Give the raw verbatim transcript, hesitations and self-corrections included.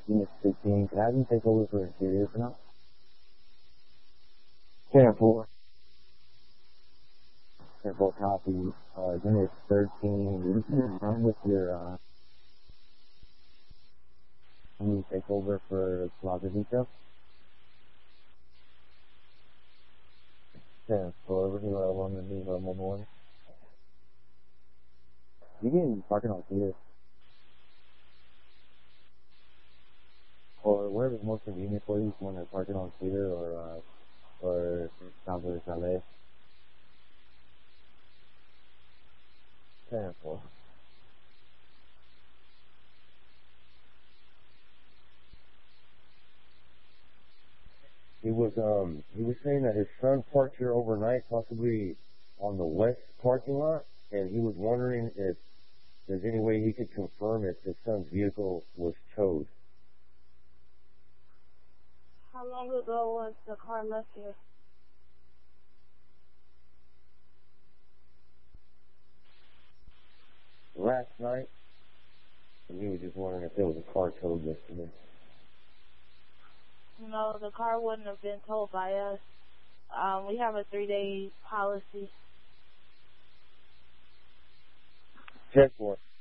Unit sixteen, can I have you take over for interior for now? ten four. ten four copy. Uh, Unit thirteen, you can run with your, uh, can you take over for plaza detail? ten four, we're going to one and leave uh, mobile one. You can park it on here. Or wherever's most convenient for you, if you want to park it on Cedar or, uh, or down to the chalet. ten four. He was um he was saying that his son parked here overnight, possibly on the west parking lot, and he was wondering if there's any way he could confirm if his son's vehicle was towed. How long ago was the car left here? Last night, and he was just wondering if there was a car towed yesterday. No, the car wouldn't have been towed by us. Um, we have a three-day policy. Check for it.